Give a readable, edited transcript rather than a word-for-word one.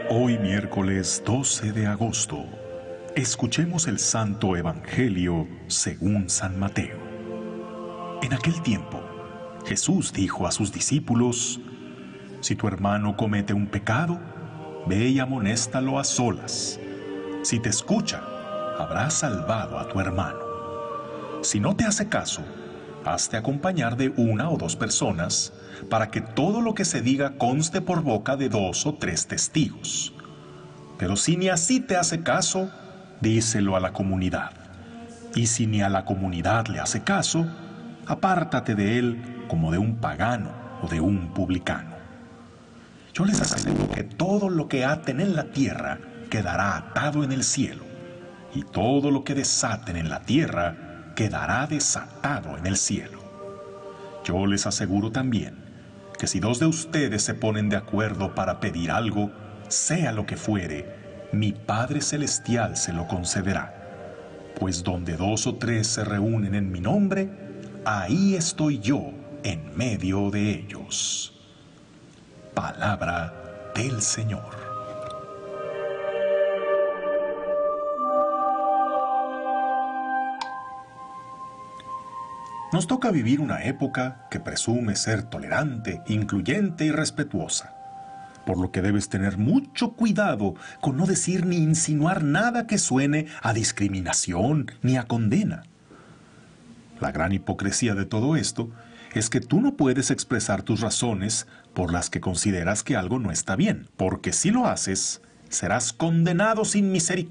Hoy miércoles 12 de agosto, escuchemos el Santo Evangelio según San Mateo. En aquel tiempo, Jesús dijo a sus discípulos: si tu hermano comete un pecado, ve y amonéstalo a solas. Si te escucha, habrás salvado a tu hermano. Si no te hace caso, hazte acompañar de una o dos personas, para que todo lo que se diga conste por boca de 2 o 3 testigos. Pero si ni así te hace caso, díselo a la comunidad. Y si ni a la comunidad le hace caso, apártate de él como de un pagano o de un publicano. Yo les aseguro que todo lo que aten en la tierra quedará atado en el cielo, y todo lo que desaten en la tierra quedará desatado en el cielo. Yo les aseguro también que si 2 de ustedes se ponen de acuerdo para pedir algo, sea lo que fuere, mi Padre Celestial se lo concederá. Pues donde 2 o 3 se reúnen en mi nombre, ahí estoy yo en medio de ellos. Palabra del Señor. Nos toca vivir una época que presume ser tolerante, incluyente y respetuosa, por lo que debes tener mucho cuidado con no decir ni insinuar nada que suene a discriminación ni a condena. La gran hipocresía de todo esto es que tú no puedes expresar tus razones por las que consideras que algo no está bien, porque si lo haces, serás condenado sin misericordia.